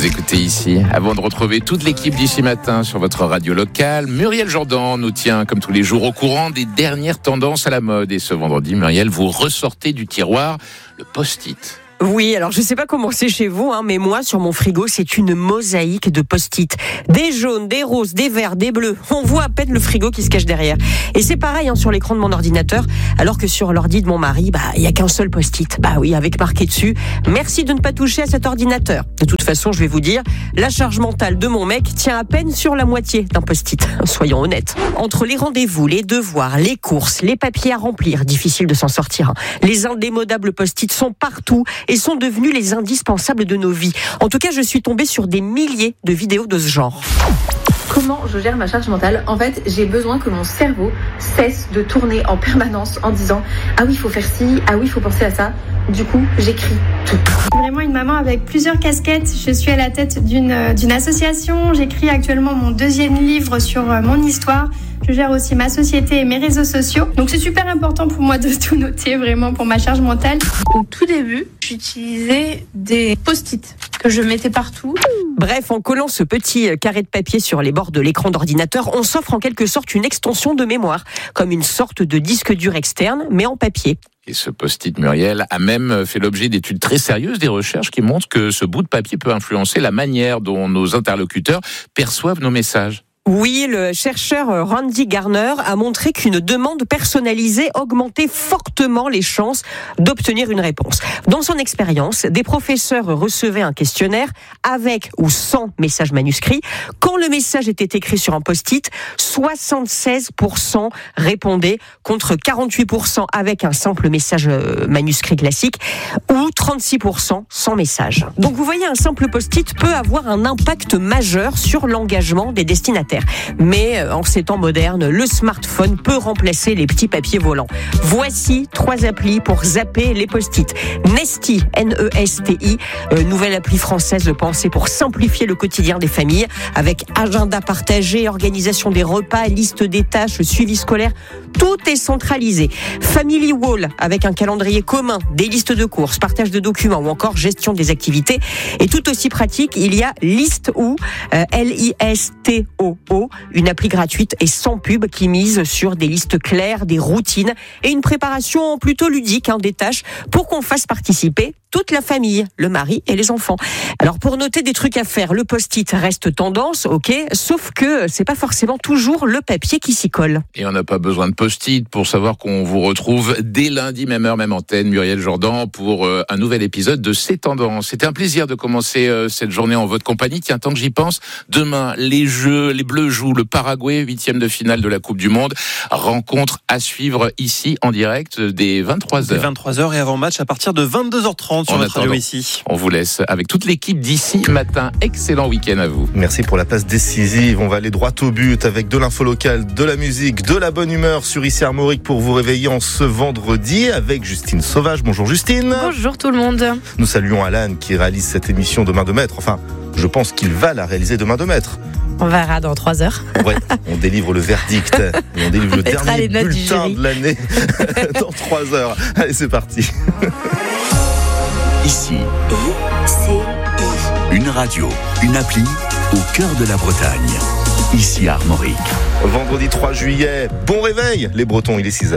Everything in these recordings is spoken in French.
Vous écoutez ici. Avant de retrouver toute l'équipe d'ici matin sur votre radio locale, Muriel Jourdan nous tient comme tous les jours au courant des dernières tendances à la mode. Et ce vendredi, Muriel, vous ressortez du tiroir le post-it. Oui, alors je sais pas comment c'est chez vous, mais moi sur mon frigo c'est une mosaïque de post-it. Des jaunes, des roses, des verts, des bleus. On voit à peine le frigo qui se cache derrière. Et c'est pareil sur l'écran de mon ordinateur, alors que sur l'ordi de mon mari, il y a qu'un seul post-it. Oui, avec marqué dessus, merci de ne pas toucher à cet ordinateur. De toute façon, je vais vous dire, la charge mentale de mon mec tient à peine sur la moitié d'un post-it. Soyons honnêtes. Entre les rendez-vous, les devoirs, les courses, les papiers à remplir, difficile de s'en sortir. Les indémodables post-it sont partout et sont devenus les indispensables de nos vies. En tout cas, je suis tombée sur des milliers de vidéos de ce genre. Comment je gère ma charge mentale ? En fait, j'ai besoin que mon cerveau cesse de tourner en permanence en disant « Ah oui, il faut faire ci, ah oui, il faut penser à ça ». Du coup, j'écris tout. Vraiment une maman avec plusieurs casquettes. Je suis à la tête d'une association. J'écris actuellement mon 2e livre sur mon histoire. Je gère aussi ma société et mes réseaux sociaux. Donc c'est super important pour moi de tout noter vraiment pour ma charge mentale. Au tout début, j'utilisais des post-it que je mettais partout. Bref, en collant ce petit carré de papier sur les bords de l'écran d'ordinateur, on s'offre en quelque sorte une extension de mémoire, comme une sorte de disque dur externe, mais en papier. Et ce post-it, Muriel, a même fait l'objet d'études très sérieuses, des recherches qui montrent que ce bout de papier peut influencer la manière dont nos interlocuteurs perçoivent nos messages. Oui, le chercheur Randy Garner a montré qu'une demande personnalisée augmentait fortement les chances d'obtenir une réponse. Dans son expérience, des professeurs recevaient un questionnaire avec ou sans message manuscrit. Quand le message était écrit sur un post-it, 76% répondaient contre 48% avec un simple message manuscrit classique ou 36% sans message. Donc vous voyez, un simple post-it peut avoir un impact majeur sur l'engagement des destinataires. Mais en ces temps modernes, le smartphone peut remplacer les petits papiers volants. Voici 3 applis pour zapper les post-it. Nesti, N-E-S-T-I, nouvelle appli française pensée pour simplifier le quotidien des familles, avec agenda partagé, organisation des repas, liste des tâches, suivi scolaire. Tout est centralisé. Family Wall, avec un calendrier commun, des listes de courses, partage de documents ou encore gestion des activités. Et tout aussi pratique, il y a List.oo, L-I-S-T-O-O, une appli gratuite et sans pub qui mise sur des listes claires, des routines et une préparation plutôt ludique des tâches pour qu'on fasse participer toute la famille, le mari et les enfants. Alors pour noter des trucs à faire, le post-it reste tendance, ok, sauf que c'est pas forcément toujours le papier qui s'y colle. Et on n'a pas besoin de post-it pour savoir qu'on vous retrouve dès lundi, même heure, même antenne, Muriel Jourdan, pour un nouvel épisode de C'est Tendances. C'était un plaisir de commencer cette journée en votre compagnie. Tiens, tant que j'y pense, demain, les Bleus jouent le Paraguay, 8e de finale de la Coupe du Monde. Rencontre à suivre ici en direct dès 23h. Dès 23h et avant match à partir de 22h30 sur notre radio ici. On vous laisse avec toute l'équipe d'ici matin. Excellent week-end à vous. Merci pour la passe décisive. On va aller droit au but avec de l'info locale, de la musique, de la bonne humeur sur ici Armorique pour vous réveiller en ce vendredi avec Justine Sauvage. Bonjour Justine. Bonjour tout le monde. Nous saluons Alan qui réalise cette émission de Main de Maître. Enfin, je pense qu'il va la réaliser de Main de Maître. On verra dans 3 heures. Ouais, on délivre le verdict. Et on délivre le dernier bulletin de l'année dans 3 heures. Allez, c'est parti. Ici, une radio, une appli au cœur de la Bretagne. Ici Armorique. Vendredi 3 juillet, bon réveil les Bretons, il est 6h.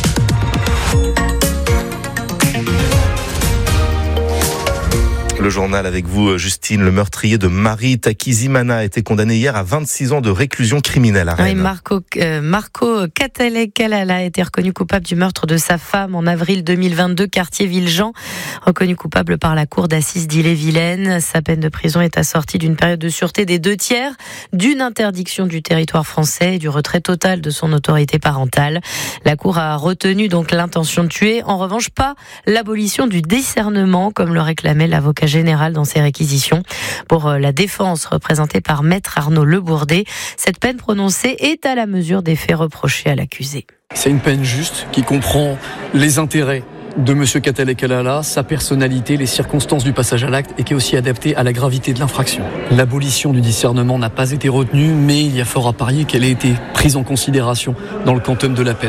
Le journal avec vous, Justine. Le meurtrier de Marie Takizimana a été condamné hier à 26 ans de réclusion criminelle à Rennes. Oui, Marco Catale-Kalala a été reconnu coupable du meurtre de sa femme en avril 2022, quartier Villejean. Reconnu coupable par la cour d'assises d'Ille-et-Vilaine. Sa peine de prison est assortie d'une période de sûreté des 2/3, d'une interdiction du territoire français et du retrait total de son autorité parentale. La cour a retenu donc l'intention de tuer. En revanche, pas l'abolition du discernement, comme le réclamait l'avocat général dans ses réquisitions. Pour la défense représentée par maître Arnaud Lebourdet, cette peine prononcée est à la mesure des faits reprochés à l'accusé. C'est une peine juste qui comprend les intérêts de M. Catale-Kalala, sa personnalité, les circonstances du passage à l'acte et qui est aussi adaptée à la gravité de l'infraction. L'abolition du discernement n'a pas été retenue, mais il y a fort à parier qu'elle ait été prise en considération dans le quantum de la peine.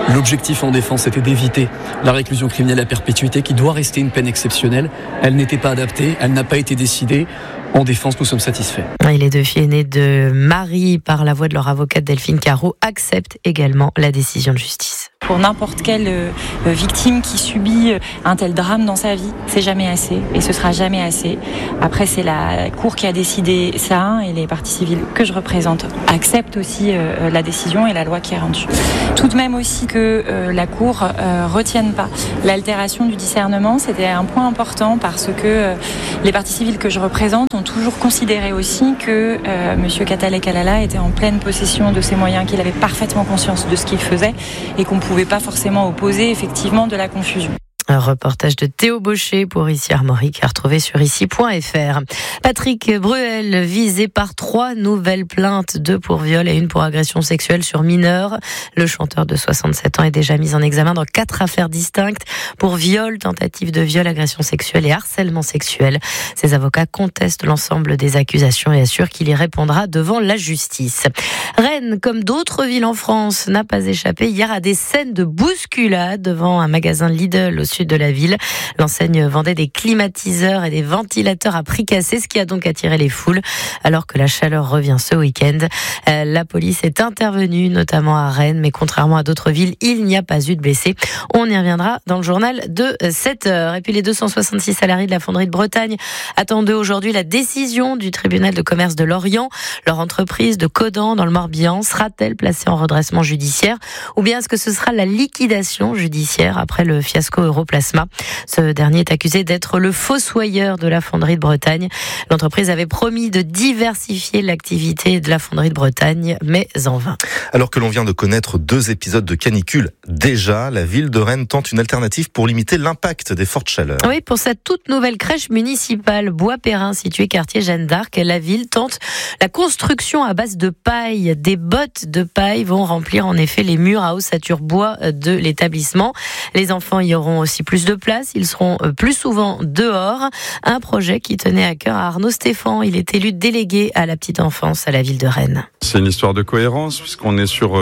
L'objectif en défense était d'éviter la réclusion criminelle à perpétuité qui doit rester une peine exceptionnelle. Elle n'était pas adaptée, elle n'a pas été décidée. En défense, nous sommes satisfaits. Et les deux filles aînées de Marie, par la voix de leur avocate Delphine Carreau, acceptent également la décision de justice. Pour n'importe quelle victime qui subit un tel drame dans sa vie, c'est jamais assez et ce sera jamais assez. Après, c'est la Cour qui a décidé ça et les parties civiles que je représente acceptent aussi la décision et la loi qui est rendue. Tout de même aussi que la Cour retienne pas l'altération du discernement, c'était un point important parce que les parties civiles que je représente ont toujours considéré aussi que Monsieur Katalé Kalala était en pleine possession de ses moyens, qu'il avait parfaitement conscience de ce qu'il faisait et qu'on pouvait pas forcément opposer effectivement de la confusion. Un reportage de Théo Baucher pour Ici Armorique à retrouver sur ici.fr. Patrick Bruel visé par 3 nouvelles plaintes, 2 pour viol et 1 pour agression sexuelle sur mineur. Le chanteur de 67 ans est déjà mis en examen dans 4 affaires distinctes pour viol, tentative de viol, agression sexuelle et harcèlement sexuel. Ses avocats contestent l'ensemble des accusations et assurent qu'il y répondra devant la justice. Rennes, comme d'autres villes en France, n'a pas échappé hier à des scènes de bousculade devant un magasin Lidl au sud de la ville. L'enseigne vendait des climatiseurs et des ventilateurs à prix cassé, ce qui a donc attiré les foules. Alors que la chaleur revient ce week-end, la police est intervenue, notamment à Rennes, mais contrairement à d'autres villes, il n'y a pas eu de blessés. On y reviendra dans le journal de 7h. Et puis les 266 salariés de la fonderie de Bretagne attendent aujourd'hui la décision du tribunal de commerce de Lorient. Leur entreprise de Codan dans le Morbihan sera-t-elle placée en redressement judiciaire ou bien est-ce que ce sera la liquidation judiciaire après le fiasco Europlasma? Ce dernier est accusé d'être le fossoyeur de la fonderie de Bretagne. L'entreprise avait promis de diversifier l'activité de la fonderie de Bretagne, mais en vain. Alors que l'on vient de connaître 2 épisodes de canicule, déjà, la ville de Rennes tente une alternative pour limiter l'impact des fortes chaleurs. Oui, pour cette toute nouvelle crèche municipale Bois-Perrin, située quartier Jeanne d'Arc, la ville tente la construction à base de paille. Des bottes de paille vont remplir en effet les murs à ossature bois de l'établissement. Les enfants y auront aussi plus de place, ils seront plus souvent dehors. Un projet qui tenait à cœur à Arnaud Stéphane. Il est élu délégué à la petite enfance à la ville de Rennes. C'est une histoire de cohérence puisqu'on est sur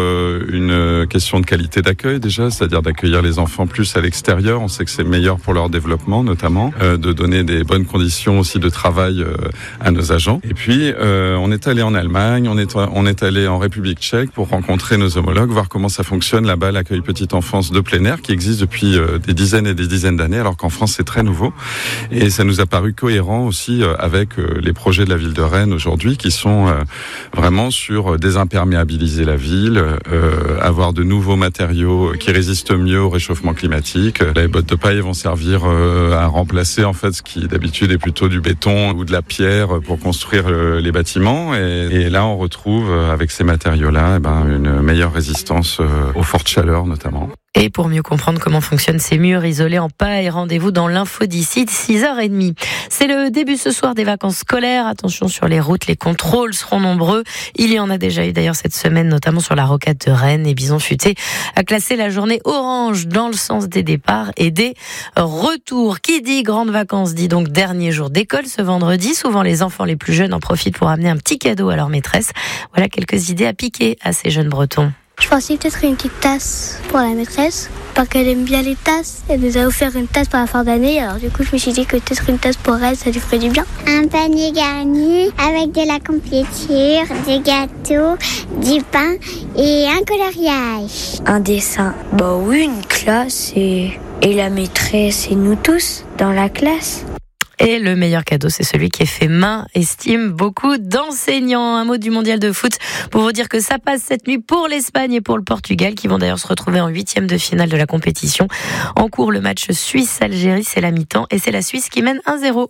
une question de qualité d'accueil déjà, c'est-à-dire d'accueillir les enfants plus à l'extérieur. On sait que c'est meilleur pour leur développement notamment, de donner des bonnes conditions aussi de travail à nos agents. Et puis on est allé en Allemagne, on est allé en République tchèque pour rencontrer nos homologues, voir comment ça fonctionne là-bas, l'accueil petite enfance de plein air qui existe depuis des dizaines et des dizaines d'années, alors qu'en France c'est très nouveau. Et ça nous a paru cohérent aussi avec les projets de la ville de Rennes aujourd'hui qui sont vraiment sur désimperméabiliser la ville, avoir de nouveaux matériaux qui résistent mieux au réchauffement climatique. Les bottes de paille vont servir à remplacer en fait ce qui d'habitude est plutôt du béton ou de la pierre pour construire les bâtiments. Et là on retrouve avec ces matériaux-là une meilleure résistance aux fortes chaleurs notamment. Et pour mieux comprendre comment fonctionnent ces murs isolés en paille, rendez-vous dans l'info d'ici 6h30. C'est le début ce soir des vacances scolaires. Attention sur les routes, les contrôles seront nombreux. Il y en a déjà eu d'ailleurs cette semaine, notamment sur la rocade de Rennes. Et Bison Futé a classé la journée orange dans le sens des départs et des retours. Qui dit grandes vacances dit donc dernier jour d'école ce vendredi. Souvent les enfants les plus jeunes en profitent pour amener un petit cadeau à leur maîtresse. Voilà quelques idées à piquer à ces jeunes Bretons. Je pensais peut-être une petite tasse pour la maîtresse, parce qu'elle aime bien les tasses. Elle nous a offert une tasse pour la fin d'année, alors du coup je me suis dit que peut-être une tasse pour elle, ça lui ferait du bien. Un panier garni avec de la confiture, des gâteaux, du pain et un coloriage. Un dessin. Bah oui, une classe et la maîtresse et nous tous dans la classe. Et le meilleur cadeau, c'est celui qui est fait main, estime beaucoup d'enseignants. Un mot du mondial de foot pour vous dire que ça passe cette nuit pour l'Espagne et pour le Portugal qui vont d'ailleurs se retrouver en 8e de finale de la compétition. En cours, le match Suisse-Algérie, c'est la mi-temps et c'est la Suisse qui mène 1-0.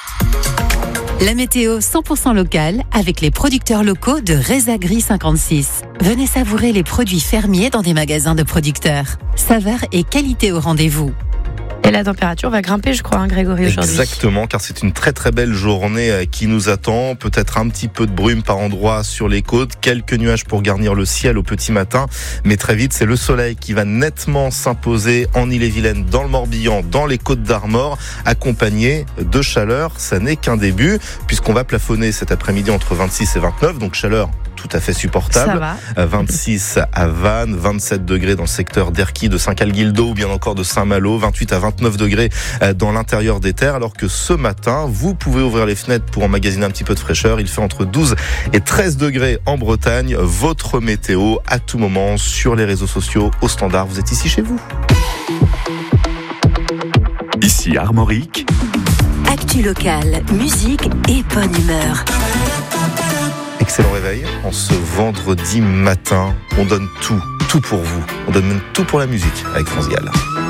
La météo 100% locale avec les producteurs locaux de Rezagri 56. Venez savourer les produits fermiers dans des magasins de producteurs. Saveur et qualité au rendez-vous. Et la température va grimper, je crois, Grégory, aujourd'hui. Exactement, car c'est une très très belle journée qui nous attend. Peut-être un petit peu de brume par endroits sur les côtes, quelques nuages pour garnir le ciel au petit matin. Mais très vite, c'est le soleil qui va nettement s'imposer en Ille-et-Vilaine, dans le Morbihan, dans les Côtes d'Armor, accompagné de chaleur. Ça n'est qu'un début, puisqu'on va plafonner cet après-midi entre 26 et 29, donc chaleur tout à fait supportable. Ça va. 26 à Vannes, 27 degrés dans le secteur d'Erquy, de Saint-Calguildo ou bien encore de Saint-Malo, 28 à 29 degrés dans l'intérieur des terres, alors que ce matin, vous pouvez ouvrir les fenêtres pour emmagasiner un petit peu de fraîcheur. Il fait entre 12 et 13 degrés en Bretagne. Votre météo à tout moment sur les réseaux sociaux au standard. Vous êtes ici chez vous. Ici Armorique. Actu locale, musique et bonne humeur. Excellent réveil. En ce vendredi matin, on donne tout pour vous. On donne même tout pour la musique avec France Gall.